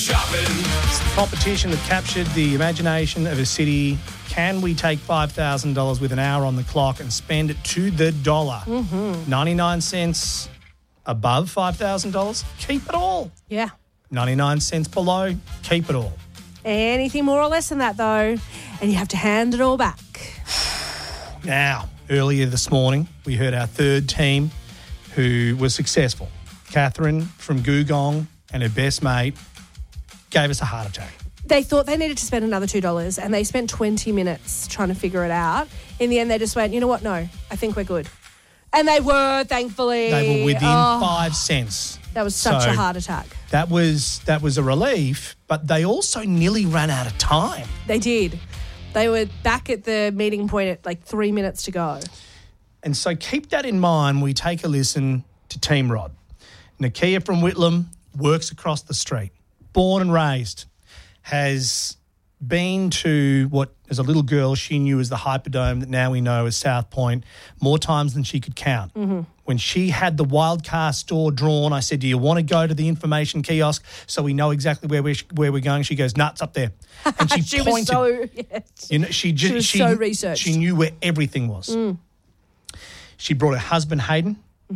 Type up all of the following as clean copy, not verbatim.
It's the competition that captured the imagination of a city. Can we take $5,000 with an hour on the clock and spend it to the dollar? 99 cents above $5,000, keep it all. Yeah. 99 cents below, keep it all. Anything more or less than that, though, and you have to hand it all back. Now, earlier this morning, we heard our third team who was successful. Catherine from Googong and her best mate gave us a heart attack. They thought they needed to spend another $2 and they spent 20 minutes trying to figure it out. In the end, they just went, you know what? No, I think we're good. And they were, thankfully. They were within 5 cents. That was such a heart attack. That was a relief, but they also nearly ran out of time. They did. They were back at the meeting point at like 3 minutes to go. And so keep that in mind. We take a listen to Team Rod. Nakia from Whitlam works across the street. Born and raised, has been to what, as a little girl, she knew as the Hyperdome that now we know as South Point more times than she could count. Mm-hmm. When she had the Wildcard store drawn, I said, do you want to go to the information kiosk so we know exactly where we're going? She goes, nuts up there. And she pointed. Was so, yes. You know, she was so researched. She knew where everything was. Mm. She brought her husband, Hayden,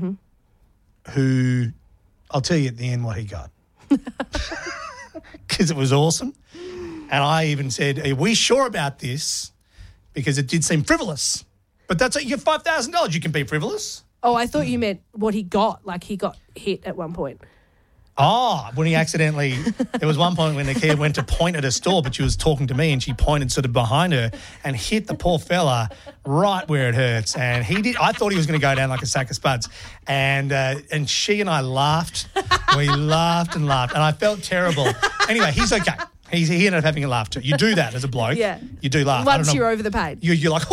who, I'll tell you at the end what he got. Because it was awesome. And I even said, are we sure about this? Because it did seem frivolous. But that's it. You get $5,000. You can be frivolous. Oh, I thought you meant what he got. Like he got hit at one point. Oh, when he accidentally... There was one point when Nakia went to point at a store, but she was talking to me and she pointed sort of behind her and hit the poor fella right where it hurts. And he did... I thought he was going to go down like a sack of spuds. And she and I laughed. We laughed and laughed. And I felt terrible. Anyway, he's okay. He ended up having a laugh too. You do that as a bloke. Yeah. You do laugh. Once you're over the pain. You're like...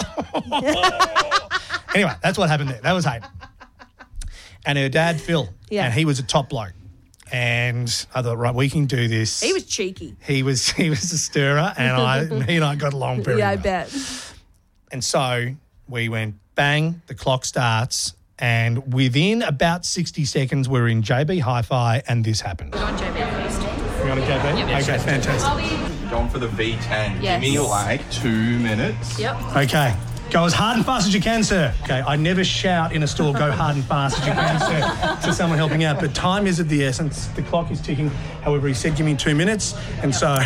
Anyway, that's what happened there. That was Hayden. And her dad, Phil. Yeah. And he was a top bloke. And I thought, right, we can do this. He was cheeky. He was a stirrer, and he and I got along very well. Yeah, I bet. And so we went, bang, the clock starts, and within about 60 seconds, we're in JB Hi-Fi, and this happened. We're going JB first. You're on a JB? Yep. Okay, fantastic. Going for the V10. Yes. Give me like 2 minutes. Yep. Okay. Go as hard and fast as you can, sir. Okay, I never shout in a store, go hard and fast as you can, sir, to someone helping out. But time is of the essence. The clock is ticking. However, he said, give me 2 minutes. And so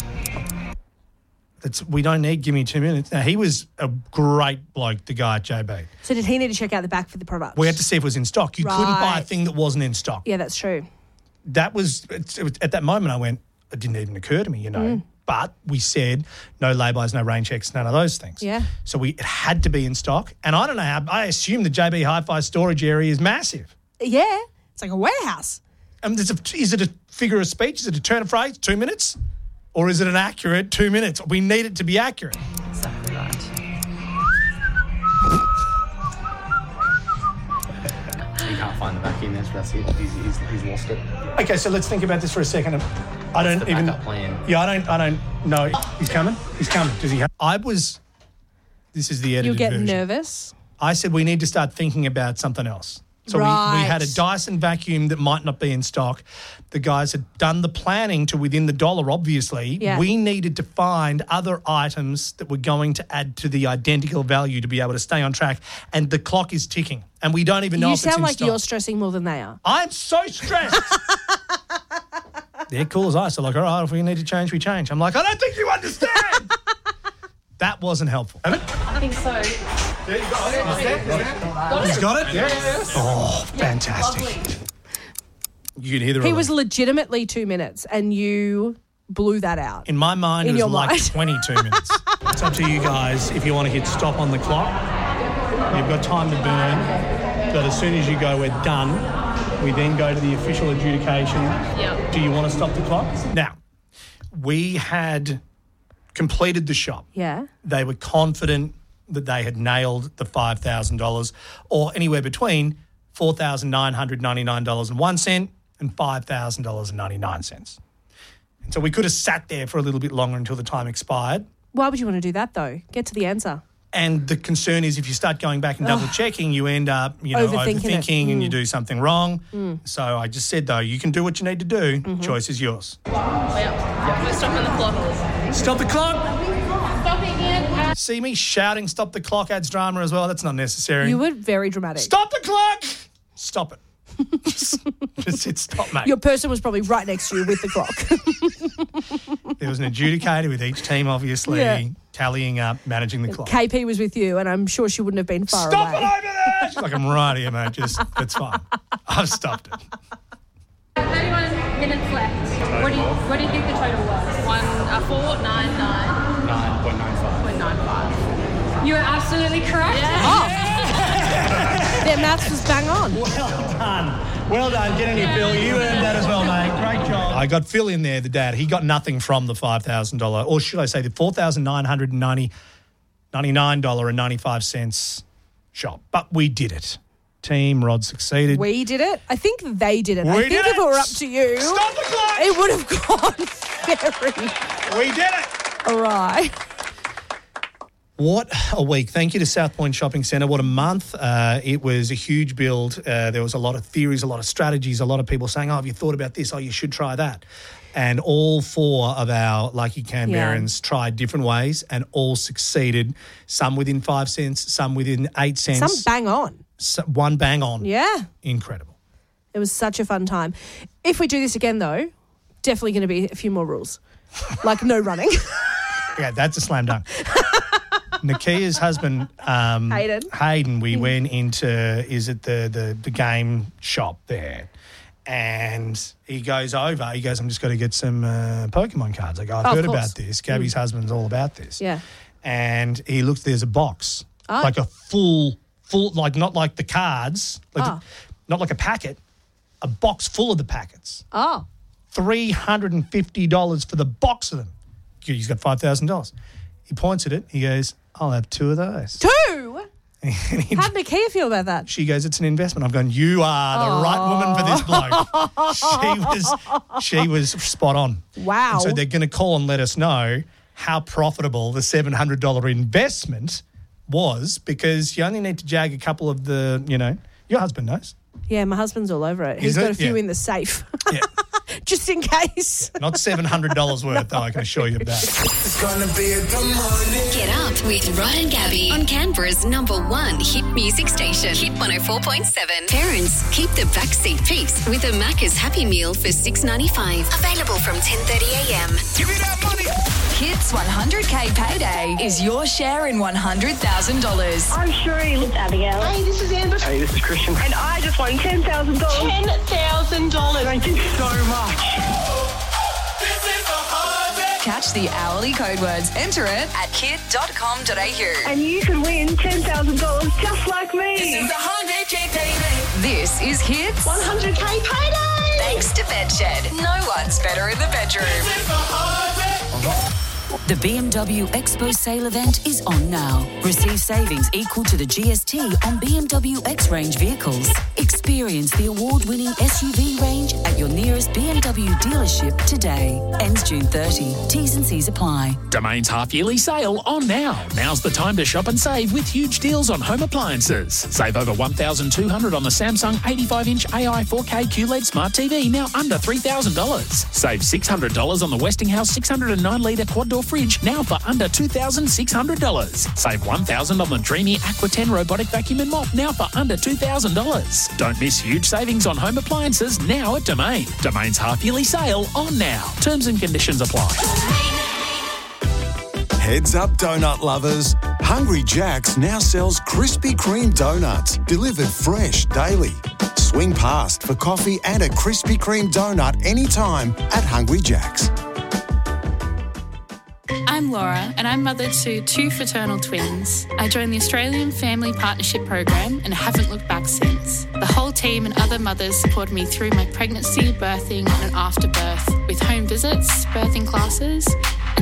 we don't need give me 2 minutes. Now, he was a great bloke, the guy at JB. So did he need to check out the back for the product? We had to see if it was in stock. You couldn't buy a thing that wasn't in stock. Yeah, that's true. That was, at that moment I went, it didn't even occur to me, you know. But we said no laybys, no rain checks, none of those things. Yeah. So it had to be in stock. And I don't know how, I assume the JB Hi-Fi storage area is massive. Yeah. It's like a warehouse. Is it a figure of speech? Is it a turn of phrase, 2 minutes? Or is it an accurate 2 minutes? We need it to be accurate. Exactly right. He can't find the vacuum. That's it. He's lost it. Okay, so let's think about this for a second. I don't the even. backup plan. Yeah, I don't know. He's coming. Does he? This is the edited You'll get version. nervous. I said we need to start thinking about something else. So we had a Dyson vacuum that might not be in stock. The guys had done the planning to within the dollar, obviously. Yeah. We needed to find other items that were going to add to the identical value to be able to stay on track. And the clock is ticking. And we don't even know if it's in stock. You sound like you're stressing more than they are. I'm so stressed. They're cool as ice. They're like, all right, if we need to change, we change. I'm like, I don't think you understand. That wasn't helpful. I think so. Yeah, you got it. He's got it? Yes. Oh, fantastic. Lovely. You can hear the He was legitimately 2 minutes and you blew that out. In my mind, In it your was like mind. 22 minutes. It's up to you guys if you want to hit stop on the clock. You've got time to burn. But as soon as you go, we're done. We then go to the official adjudication. Yep. Do you want to stop the clock? Now, we had completed the shop. Yeah. They were confident that they had nailed the $5,000 or anywhere between $4,999.01 and $5,000.99. So we could have sat there for a little bit longer until the time expired. Why would you want to do that, though? Get to the answer. And the concern is if you start going back and double-checking, you end up, Overthinking it. and you do something wrong. So I just said, though, you can do what you need to do. Choice is yours. We're stopping the clock. Stop the clock. Stopping it. See me shouting stop the clock adds drama as well. That's not necessary. You were very dramatic. Stop the clock. Stop it. just hit stop, mate. Your person was probably right next to you with the clock. There was an adjudicator with each team, obviously, Yeah. tallying up, managing the clock. KP was with you, and I'm sure she wouldn't have been far Stop away. it over there! She's like, I'm right here, mate. It's fine. I've stopped it. 31 minutes left. What do you think the total was? 499.95. 9.95. You are absolutely correct. Their maths was bang on. Well done. Get in here, Phil. You earned that as well, mate. Great job. I got Phil in there, the dad. He got nothing from the $5,000, or should I say the $4,999.95 shop. But we did it. Team Rod succeeded. We did it. I think they did it. I think did if it. it were up to you, Stop the clock! it would have gone very We did it. awry. What a week. Thank you to South Point Shopping Centre. What a month. It was a huge build. There was a lot of theories, a lot of strategies, a lot of people saying, have you thought about this? Oh, you should try that. And all four of our lucky Canberrans tried different ways and all succeeded. Some within 5 cents, some within 8 cents. Some bang on. One bang on. Yeah. Incredible. It was such a fun time. If we do this again, though, definitely going to be a few more rules. Like no running. Yeah, that's a slam dunk. Nakia's husband, Hayden, we went into, the game shop there. And he goes over, I'm just going to get some Pokemon cards. I go, I've heard about this. Gabby's husband's all about this. Yeah. And he looks, there's a box, like a full, like not like the cards, not like a packet, a box full of the packets. Oh. $350 for the box of them. He's got $5,000. He points at it. He goes, I'll have 2 of those. 2? And How'd Nakia feel about that? she goes, it's an investment. I'm going, you are the right woman for this bloke. She was spot on. Wow. And so they're going to call and let us know how profitable the $700 investment was, because you only need to jag a couple of the, your husband knows. Yeah, my husband's all over it. He's got a few in the safe. Yeah. Just in case. Not $700 worth, though, I can assure you of that. It's gonna be a good morning. Get up with Rod and Gabby on Canberra's #1 hit music station, Hit 104.7. Parents, keep the backseat peace with a Macca's Happy Meal for $6.95. Available from 10:30am. Give me that money. Hits 100K payday is your share in $100,000. I'm Sheree. It's Abigail. Hey, this is Amber. Hey, this is Christian. And I just won $10,000. $10,000. Thank you so much. Catch the hourly code words. Enter it at kid.com.au. And you can win $10,000 just like me. It's 100K payday. This is Hits 100K payday. thanks to Bedshed. No one's better in the bedroom. The BMW Expo sale event is on now. Receive savings equal to the GST on BMW X-Range vehicles. Experience the award-winning SUV range at your nearest BMW dealership today. Ends June 30. T's and C's apply. Domain's half-yearly sale on now. Now's the time to shop and save with huge deals on home appliances. Save over $1,200 on the Samsung 85-inch AI 4K QLED Smart TV, now under $3,000. Save $600 on the Westinghouse 609-litre quad-door fridge, now for under $2,600. Save $1,000 on the Dreamy Aqua 10 robotic vacuum and mop, now for under $2,000. Don't miss huge savings on home appliances now at Domain. Domain's half-yearly sale on now. Terms and conditions apply. Heads up, donut lovers. Hungry Jack's now sells Krispy Kreme donuts, delivered fresh daily. Swing past for coffee and a Krispy Kreme donut anytime at Hungry Jack's. I'm Laura and I'm mother to 2 fraternal twins. I joined the Australian Family Partnership Program and haven't looked back since. The whole team and other mothers supported me through my pregnancy, birthing and after birth with home visits, birthing classes